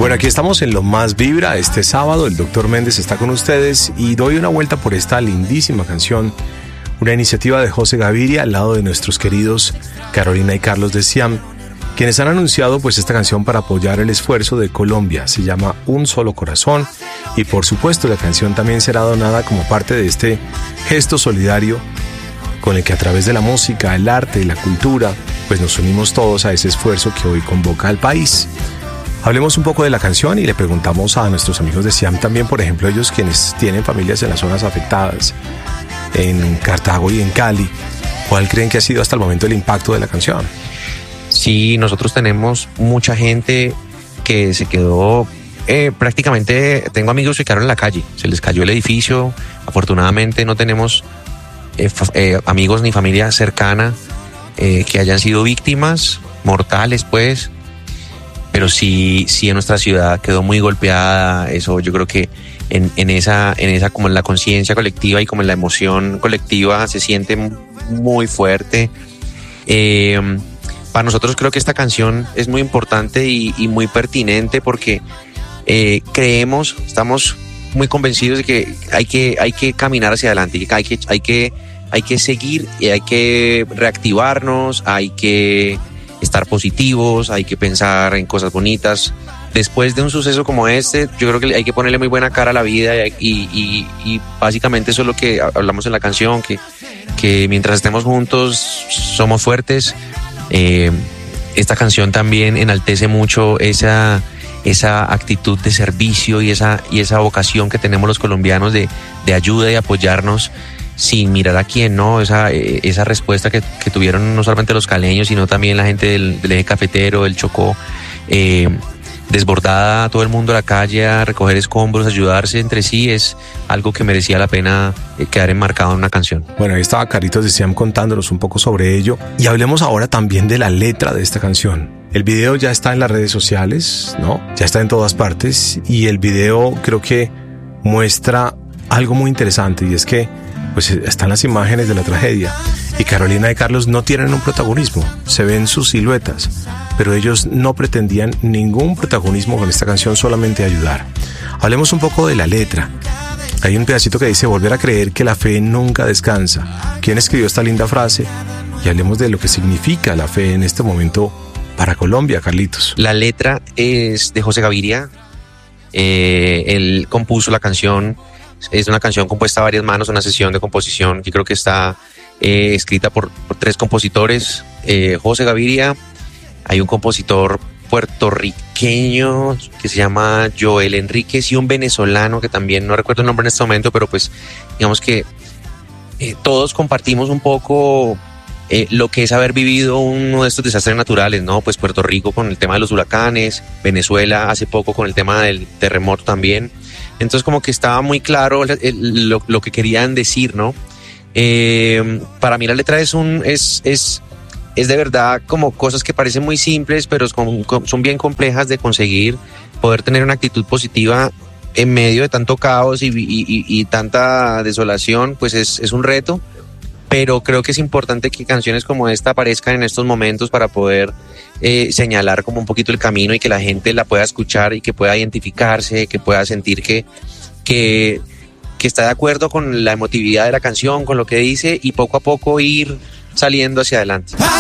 Bueno, aquí estamos en Lo Más Vibra. Este sábado el Dr. Méndez está con ustedes y doy una vuelta por esta lindísima canción, una iniciativa de José Gaviria al lado de nuestros queridos Carolina y Carlos de Siam, quienes han anunciado pues esta canción para apoyar el esfuerzo de Colombia. Se llama Un Solo Corazón y por supuesto la canción también será donada como parte de este gesto solidario con el que a través de la música, el arte y la cultura pues nos unimos todos a ese esfuerzo que hoy convoca al país. Hablemos un poco de la canción y le preguntamos a nuestros amigos de Siam también, por ejemplo, ellos quienes tienen familias en las zonas afectadas, en Cartago y en Cali, ¿cuál creen que ha sido hasta el momento el impacto de la canción? Sí, nosotros tenemos mucha gente que se quedó, prácticamente tengo amigos que quedaron en la calle, se les cayó el edificio, afortunadamente no tenemos amigos ni familia cercana que hayan sido víctimas mortales pues, pero sí en nuestra ciudad quedó muy golpeada. Eso yo creo que en esa como en la conciencia colectiva y como en la emoción colectiva se siente muy fuerte. Para nosotros creo que esta canción es muy importante y muy pertinente porque estamos muy convencidos de que hay que caminar hacia adelante, hay que seguir y hay que reactivarnos, hay que estar positivos, hay que pensar en cosas bonitas. Después de un suceso como este, yo creo que hay que ponerle muy buena cara a la vida y básicamente eso es lo que hablamos en la canción, que mientras estemos juntos somos fuertes. Esta canción también enaltece mucho esa actitud de servicio y esa vocación que tenemos los colombianos de ayuda y apoyarnos sin mirar a quién, ¿no? Esa respuesta que tuvieron no solamente los caleños, sino también la gente del eje cafetero, del Chocó, desbordada a todo el mundo a la calle a recoger escombros, ayudarse entre sí, es algo que merecía la pena quedar enmarcado en una canción. Bueno, ahí estaba Carlitos de Siam contándonos un poco sobre ello y hablemos ahora también de la letra de esta canción. El video ya está en las redes sociales, ¿no? Ya está en todas partes y el video creo que muestra algo muy interesante y es que pues están las imágenes de la tragedia y Carolina y Carlos no tienen un protagonismo, se ven sus siluetas, pero ellos no pretendían ningún protagonismo con esta canción, solamente ayudar. Hablemos un poco de la letra. Hay un pedacito que dice: volver a creer que la fe nunca descansa. ¿Quién escribió esta linda frase? Y hablemos de lo que significa la fe en este momento para Colombia, Carlitos. La letra es de José Gaviria, él compuso la canción. Es una canción compuesta a varias manos, una sesión de composición que creo que está escrita por 3 compositores. José Gaviria, hay un compositor puertorriqueño que se llama Joel Enríquez y un venezolano que también no recuerdo el nombre en este momento, pero pues digamos que todos compartimos un poco lo que es haber vivido uno de estos desastres naturales, ¿no? Pues Puerto Rico con el tema de los huracanes, Venezuela hace poco con el tema del terremoto también. Entonces como que estaba muy claro lo que querían decir, ¿no? Para mí la letra es de verdad como cosas que parecen muy simples, pero son bien complejas de conseguir. Poder tener una actitud positiva en medio de tanto caos y tanta desolación, pues es un reto. Pero creo que es importante que canciones como esta aparezcan en estos momentos para poder señalar como un poquito el camino y que la gente la pueda escuchar y que pueda identificarse, que pueda sentir que está de acuerdo con la emotividad de la canción, con lo que dice y poco a poco ir saliendo hacia adelante.